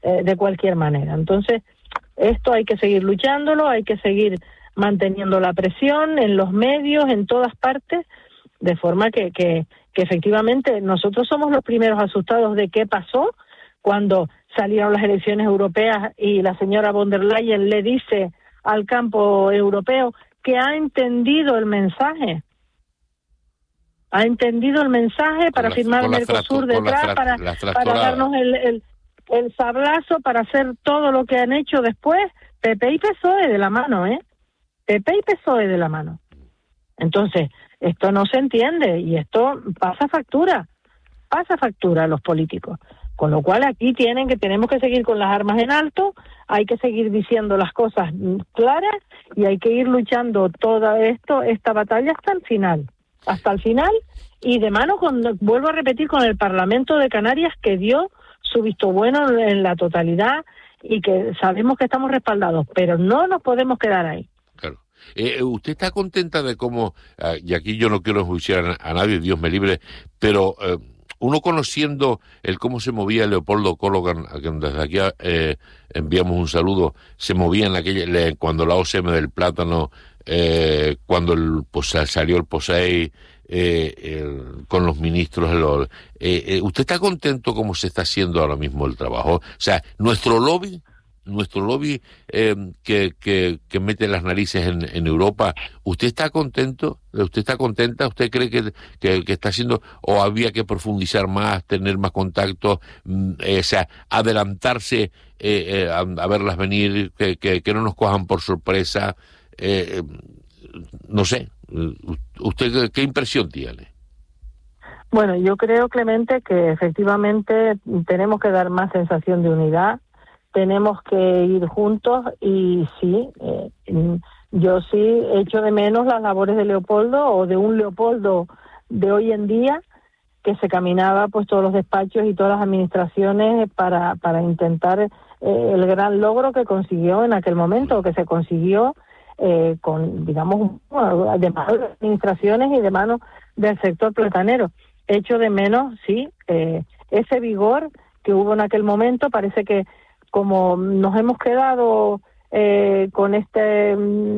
de cualquier manera. Entonces, esto hay que seguir luchándolo, hay que seguir manteniendo la presión en los medios, en todas partes, de forma que efectivamente nosotros somos los primeros asustados de qué pasó cuando salieron las elecciones europeas y la señora von der Leyen le dice al campo europeo que ha entendido el mensaje. Ha entendido el mensaje para firmar Mercosur detrás, para darnos el sablazo, para hacer todo lo que han hecho después, PP y PSOE de la mano, PP y PSOE de la mano. Entonces, esto no se entiende y esto pasa factura a los políticos. Con lo cual aquí tenemos que seguir con las armas en alto, hay que seguir diciendo las cosas claras y hay que ir luchando esta batalla hasta el final y de mano vuelvo a repetir, con el Parlamento de Canarias, que dio su visto bueno en la totalidad y que sabemos que estamos respaldados, pero no nos podemos quedar ahí. Claro. ¿Usted está contenta de cómo, y aquí yo no quiero enjuiciar a nadie, Dios me libre, pero uno conociendo cómo se movía Leopoldo Collogan, a quien desde aquí enviamos un saludo, se movía cuando la OCM del plátano, cuando salió el POSEI, con los ministros, ¿usted está contento cómo se está haciendo ahora mismo el trabajo? O sea, nuestro lobby que mete las narices en Europa, ¿usted está contento? ¿Usted está contenta? ¿Usted cree que está haciendo, o había que profundizar más, tener más contacto, o sea, adelantarse a verlas venir, que no nos cojan por sorpresa? No sé, ¿usted qué impresión tiene? Bueno, yo creo, Clemente, que efectivamente tenemos que dar más sensación de unidad, tenemos que ir juntos y sí, yo sí echo de menos las labores de Leopoldo, o de un Leopoldo de hoy en día, que se caminaba pues todos los despachos y todas las administraciones para intentar el gran logro que consiguió en aquel momento, que se consiguió con, digamos, de manos de administraciones y de manos del sector platanero. Echo de menos, sí, ese vigor que hubo en aquel momento. Parece que como nos hemos quedado con este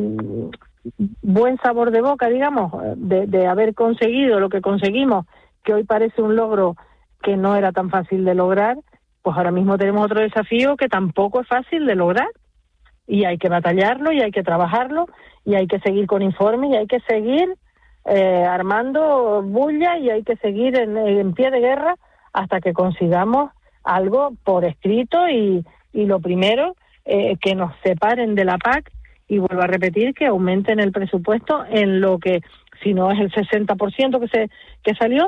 buen sabor de boca, digamos, de haber conseguido lo que conseguimos, que hoy parece un logro que no era tan fácil de lograr, pues ahora mismo tenemos otro desafío que tampoco es fácil de lograr, y hay que batallarlo, y hay que trabajarlo, y hay que seguir con informes, y hay que seguir armando bulla, y hay que seguir en pie de guerra hasta que consigamos algo por escrito, y lo primero, que nos separen de la PAC, y vuelvo a repetir, que aumenten el presupuesto en lo que, si no es el 60% que salió,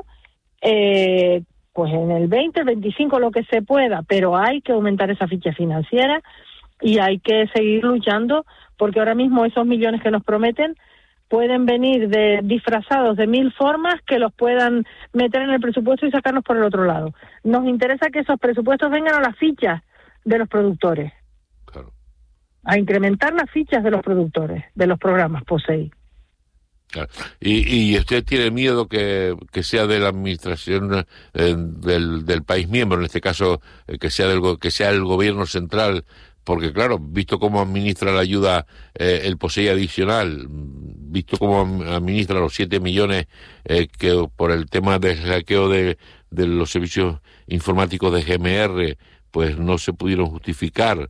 pues en el 20, el 25, lo que se pueda, pero hay que aumentar esa ficha financiera y hay que seguir luchando, porque ahora mismo esos millones que nos prometen pueden venir disfrazados de 1000 formas que los puedan meter en el presupuesto y sacarnos por el otro lado. Nos interesa que esos presupuestos vengan a las fichas de los productores, claro, a incrementar las fichas de los productores, de los programas POSEI. Claro. ¿Y usted tiene miedo que sea de la administración del país miembro, en este caso que sea el gobierno central? Porque claro, visto cómo administra la ayuda, el POSEI adicional, visto cómo administra los 7 millones que por el tema del hackeo de los servicios informáticos de GMR, pues no se pudieron justificar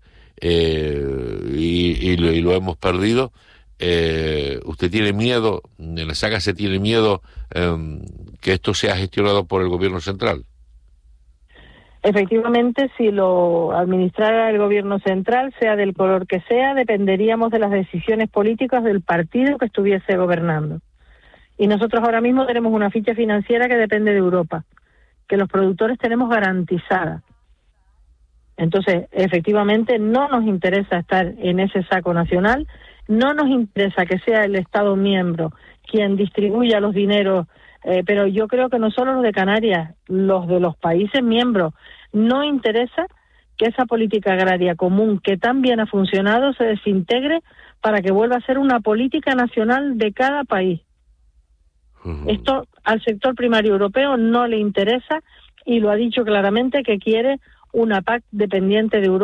y lo hemos perdido. ¿Usted tiene miedo, en la saga se tiene miedo que esto sea gestionado por el gobierno central? Efectivamente, si lo administrara el gobierno central, sea del color que sea, dependeríamos de las decisiones políticas del partido que estuviese gobernando. Y nosotros ahora mismo tenemos una ficha financiera que depende de Europa, que los productores tenemos garantizada. Entonces, efectivamente, no nos interesa estar en ese saco nacional, no nos interesa que sea el Estado miembro quien distribuya los dineros, pero yo creo que no solo los de Canarias, los de los países miembros, no interesa que esa política agraria común que tan bien ha funcionado se desintegre para que vuelva a ser una política nacional de cada país. Esto al sector primario europeo no le interesa y lo ha dicho claramente, que quiere una PAC dependiente de Europa.